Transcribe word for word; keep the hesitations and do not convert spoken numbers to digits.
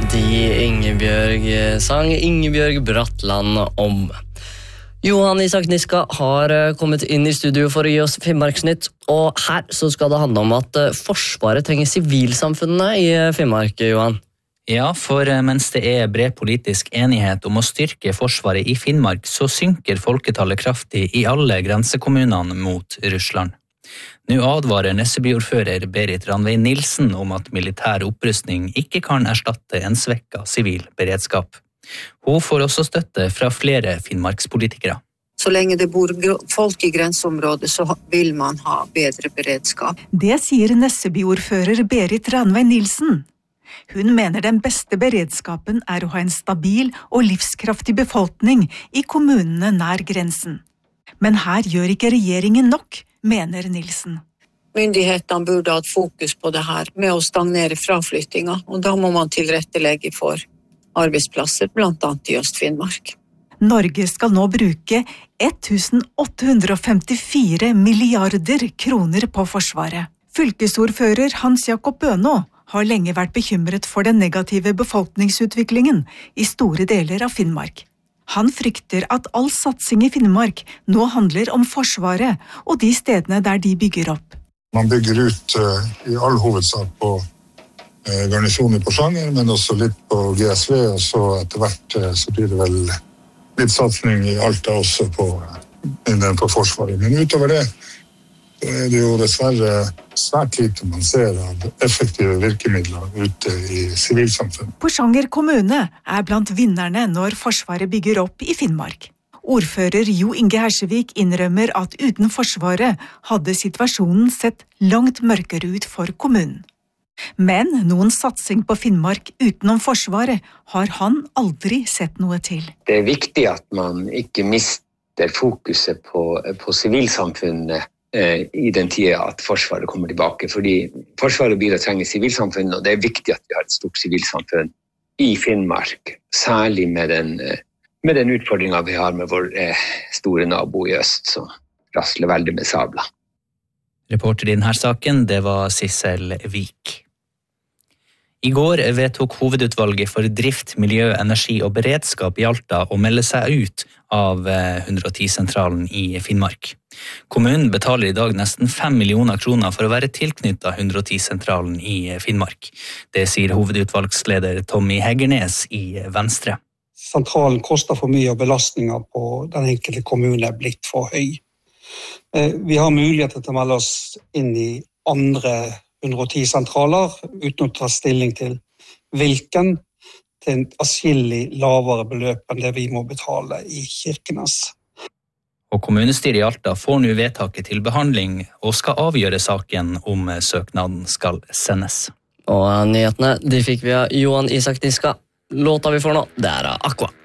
de Ingebjørg sang Ingebjørg Bratland om. Johan Isak Niska har kommet inn i studio for å gi oss Finnmarksnytt, og her så skal det handle om at Forsvaret trenger sivilsamfunnet i Finnmark, Johan. Ja, for mens det er bred politisk enighet om å styrke Forsvaret i Finnmark, så synker folketallet kraftig i alle grensekommunene mot Russland. Nå advarer Nesseby-ordfører Berit Ranveig Nilsen om at militær opprustning ikke kan erstatte en svekket sivil beredskap. Hun får også støtte fra flere finnmarkspolitikere. Så lenge det bor folk i grenseområdet, så vil man ha bedre beredskap. Det sier Nesseby-ordfører Berit Ranveig Nilsen. Hun mener den beste beredskapen er å ha en stabil og livskraftig befolkning i kommunene nær grensen. Men her gjør ikke regjeringen nok, mener Nilsen. Myndighetene burde ha et fokus på det her med å stagnere fraflyttinga, og da må man tilrettelegge for arbeidsplasser, blant annet i Øst-Finnmark. Norge skal nå bruke åtte hundre femtifire milliarder kroner på Forsvaret. Fylkesordfører Hans Jakob Bønå har lenge vært bekymret for den negative befolkningsutviklingen i store deler av Finnmark. Han frykter at all satsing i Finnmark nå handler om Forsvaret og de stedene der de bygger opp. Man bygger ut uh, i all hovedsak på uh, garnisoner på Sjanger, men også litt på G S V, og så etter hvert uh, så blir det vel litt satsning i Alta også på, uh, på Forsvaret. Men utover det så er det jo dessverre svært lite man ser av effektive virkemidler ute i sivilsamfunn. Porsanger kommune er blant vinnerne når Forsvaret bygger opp i Finnmark. Ordfører Jo Inge Hersevik innrømmer at uten Forsvaret hadde situasjonen sett langt mørkere ut for kommunen. Men noen satsing på Finnmark utenom Forsvaret har han aldri sett noe til. Det er viktig at man ikke mister fokuset på, på sivilsamfunnet eh, i den tida at Forsvaret kommer tilbake, fordi Forsvaret blir å trenge sivilsamfunn, og det er viktig at vi har et stort sivilsamfunn i Finnmark, særlig med den eh, med den utfordringen vi har med vår eh, store nabo i øst, som rasler veldig med sabla. Reporter i denne saken, det var Sissel Vik. I går vedtok hovedutvalget for drift, miljø, energi og beredskap i Alta å melde seg ut av hundre og ti-sentralen i Finnmark. Kommunen betaler i dag nesten fem millioner kroner for å være tilknyttet hundre og ti-sentralen i Finnmark. Det sier hovedutvalgsleder Tommy Heggernes i Venstre. Sentralen koster for mye, og belastninger på den enkelte kommune er blitt for høy. Vi har mulighet til å melde oss inn i andre hundre og ti-sentraler, uten å ta stilling til hvilken, til en atskillig lavere beløp enn det vi må betale i Kirkenes. Og kommunestyret i Alta får nå vedtaket til behandling, og skal avgjøre saken om søknaden skal sendes. Og nyhetene, de fikk vi av Johan Isak Niska. Låta vi får nå, det er Aqua.